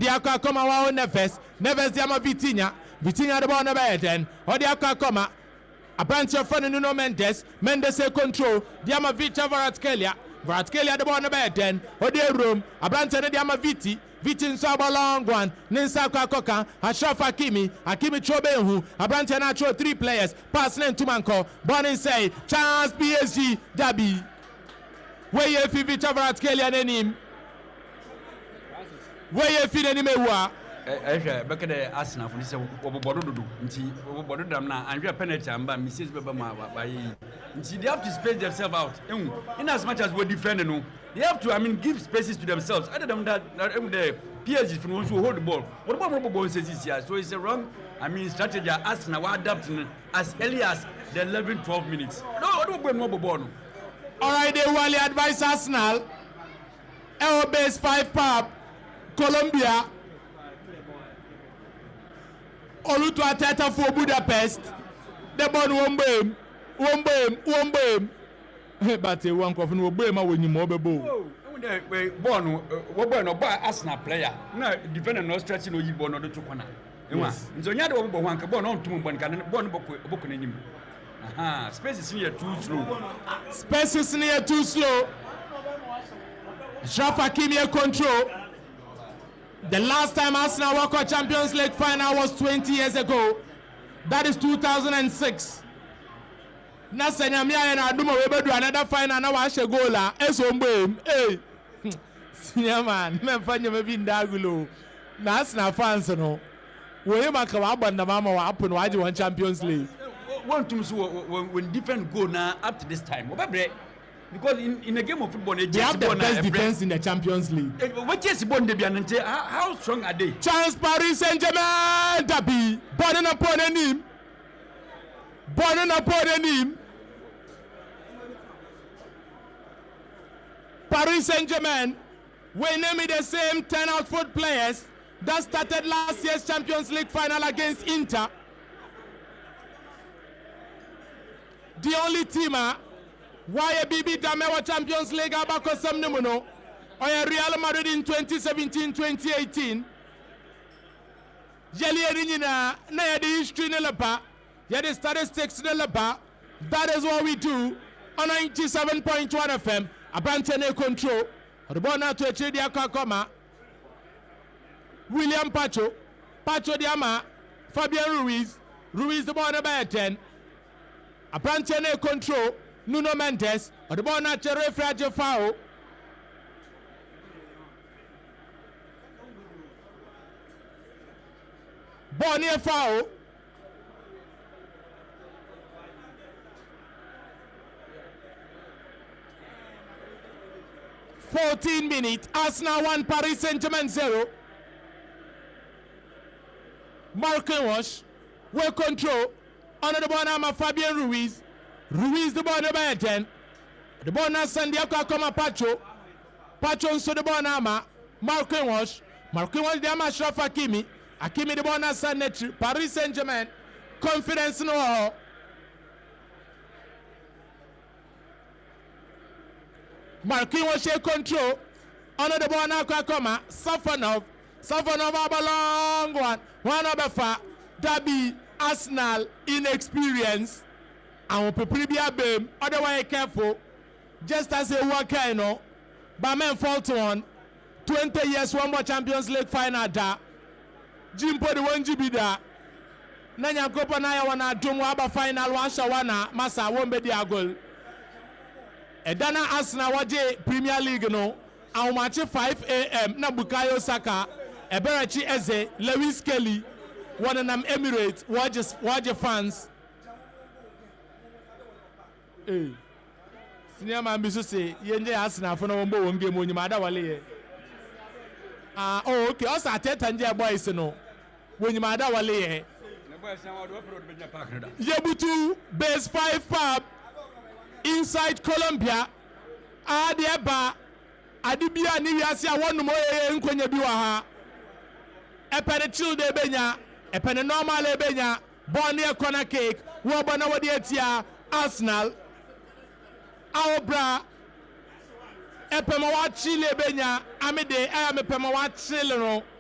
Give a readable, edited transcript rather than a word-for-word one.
Diaka Koma Wao Neves Diama Vitinha the ball never then or Diaka Koma a bunch of fun Nuno Mendes control Diama Vita Varatkelia the ball never then or the room a bunch of Diama Viti Vitin Saba long one Ninsaka Koka Ashraf Hakimi Chobehu a bunch of natural 3 players pass name to Manko Bonin say chance PSG Dabi where you feel Vita Varatkelia name where you feel any mewa back at Arsenal for this Obobodo until Obobodo now and we are penalty and by Mrs. Bebama by they have to space themselves out in as much as we're defending they have to give spaces to themselves other than that the PSG from those who hold the ball what about Robo says this year so it's a wrong strategy Arsenal were adapting as early as the 11-12 minutes no I don't go more alright they will advise Arsenal our base 5 pop Colombia Olutu Ateta for Budapest the ball one game but one coffin will be my when you mobile born Arsenal player no defender no stretching no born or the corner so you don't one born on 2 book space is near too slow Ashraf Hakimi control. The last time Arsenal won a Champions League final was 20 years ago. That is 2006. Nasa nyamia na aduma we do another final na wa she goal la esombe eh senior man me fanya me bi ndagulo na Arsenal fans no we maka wa abanda mama wa happen wa won Champions League one team so when different goal now up to this time because in a game of football they have the best defense in the Champions League. What is born they be how strong are they? Chance Paris Saint-Germain Dabi born upon him Paris Saint-Germain will name the same 10 outfield players that started last year's Champions League final against Inter. The only teamer why BB Damewa Champions League abako samnemuno or Real Madrid in 2017-2018 Jeli Erinina na the history nelapa the statistics nelapa that is what we do on 97.1 FM Abantene control the ball now to Echedia Kakoma William Pacho Diama Fabian Ruiz the ball number 10 Abantene control Nuno Mendes, or the ball not a referee foul. Ball near foul. (14 minutes). Arsenal 1, Paris Saint-Germain 0. Marquinhos will control. Under the ball now, Fabian Ruiz the ball number 10. The ball now Sandiaka Koma Pacho so the ball now Marquinhos the Ashraf Hakimi the ball now Sandiaka Paris Saint-Germain confidence no Marquinhos control under the ball now Koma Safanov a long one over far Dabi Arsenal inexperience. And we prepare be a bim, otherwise careful. Just as a worker, you know, but men fault on 20 years, one more Champions League final da. Jimpo the 1 GB da. Nanya kopa na ya wana dumu aba final washa wana masa wombe dia goal. Edana Arsenal waje Premier League no. And match 5 AM na Bukayo Saka. Eberachi Eze, Lewis Kelly, one of them Emirates, waje fans. Hey, senior man bisu say yenje Arsenal for no one game when you mada wale. Oh okay, also Ateta boys no. When you mada wale. Yebutu base 5 pub inside Colombia. Adieba adibia ni wiase a wonu mo nkonya bi wa ha. Epene chill de benya, epene normal e benya, born near corner cake, wo bona wodi etia Arsenal. Aobra epema wa chile benya amede aya mepema wa chile no